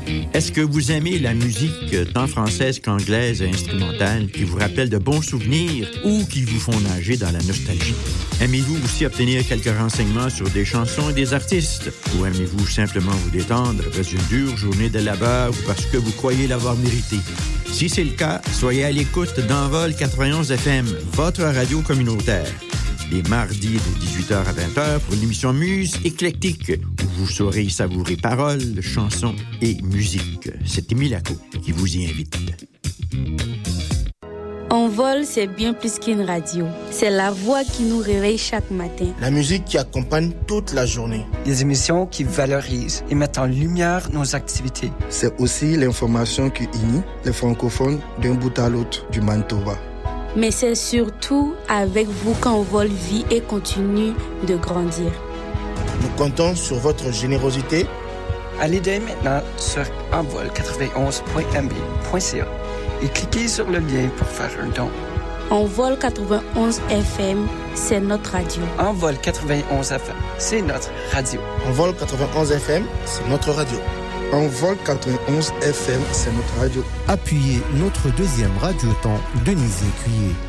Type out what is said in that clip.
Est-ce que vous aimez la musique tant française qu'anglaise et instrumentale qui vous rappelle de bons souvenirs ou qui vous font nager dans la nostalgie? Aimez-vous aussi obtenir quelques renseignements sur des chansons et des artistes? Ou aimez-vous simplement vous détendre après une dure journée de labeur ou parce que vous croyez l'avoir mérité? Si c'est le cas, soyez à l'écoute d'Envol 91 FM, votre radio communautaire. Les mardis de 18h à 20h pour une émission Muse éclectique où vous saurez savourer paroles, chansons et musique. C'est Émile Laco qui vous y invite. Envol, c'est bien plus qu'une radio. C'est la voix qui nous réveille chaque matin. La musique qui accompagne toute la journée. Des émissions qui valorisent et mettent en lumière nos activités. C'est aussi l'information qui unit les francophones d'un bout à l'autre du Manitoba. Mais c'est surtout avec vous qu'Envol vit et continue de grandir. Nous comptons sur votre générosité. Allez dès maintenant sur envol91.mb.ca et cliquez sur le lien pour faire un don. Envol 91 FM, c'est notre radio. Envol 91 FM, c'est notre radio. Envol 91 FM, c'est notre radio. Envol 91 FM, c'est notre radio. Appuyez notre deuxième radioton Denise Écuyer.